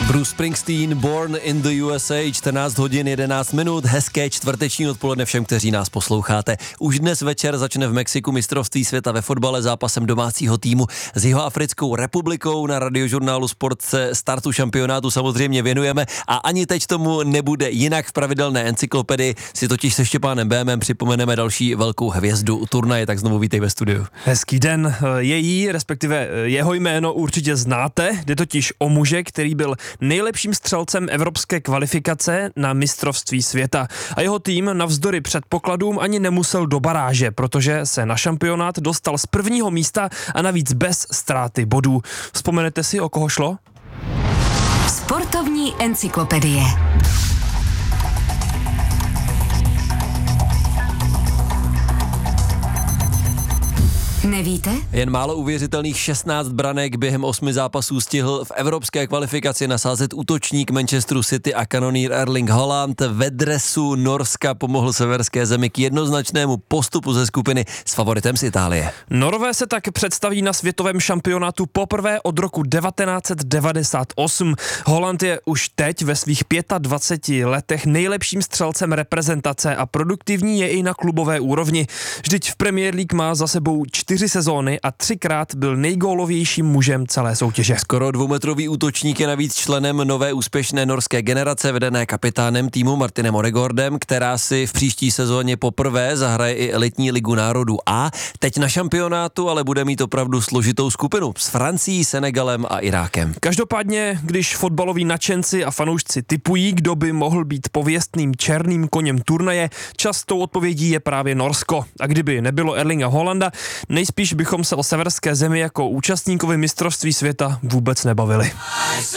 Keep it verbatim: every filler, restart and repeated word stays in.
Bruce Springsteen, Born in the U S A, čtrnáct hodin jedenáct minut, hezké čtvrteční odpoledne všem, kteří nás posloucháte. Už dnes večer začne v Mexiku mistrovství světa ve fotbale zápasem domácího týmu s Jihoafrickou republikou. Na radiožurnálu Sport se startu šampionátu samozřejmě věnujeme a ani teď tomu nebude jinak. V pravidelné encyklopedii si totiž se Štěpánem Bémem připomeneme další velkou hvězdu turnaje, tak znovu vítej ve studiu. Hezký den, její, respektive jeho jméno určitě znáte, jde totiž o muže, který byl nejlepším střelcem evropské kvalifikace na mistrovství světa. A jeho tým navzdory předpokladům ani nemusel do baráže, protože se na šampionát dostal z prvního místa a navíc bez ztráty bodů. Vzpomenete si, o koho šlo? Sportovní encyklopedie. Nevíte? Jen málo uvěřitelných šestnáct branek během osmi zápasů stihl v evropské kvalifikaci nasázet útočník Manchesteru City a kanonýr Erling Haaland. Ve dresu Norska pomohl severské zemi k jednoznačnému postupu ze skupiny s favoritem z Itálie. Norové se tak představí na světovém šampionátu poprvé od roku devatenáct set devadesát osm. Haaland je už teď ve svých dvaceti pěti letech nejlepším střelcem reprezentace a produktivní je i na klubové úrovni. Vždyť v Premier League má za sebou čtyři sezóny a třikrát byl nejgólovějším mužem celé soutěže. Skoro dvoumetrový útočník je navíc členem nové úspěšné norské generace vedené kapitánem týmu Martinem Odegaardem, která si v příští sezóně poprvé zahraje i elitní ligu národů A. Teď na šampionátu ale bude mít opravdu složitou skupinu s Francií, Senegalem a Irákem. Každopádně, když fotbaloví nadšenci a fanoušci tipují, kdo by mohl být pověstným černým koněm turnaje, častou odpovědí je právě Norsko. A kdyby nebylo Erlinga Haalanda, nejspíš bychom se o severské zemi jako účastníkovi mistrovství světa vůbec nebavili.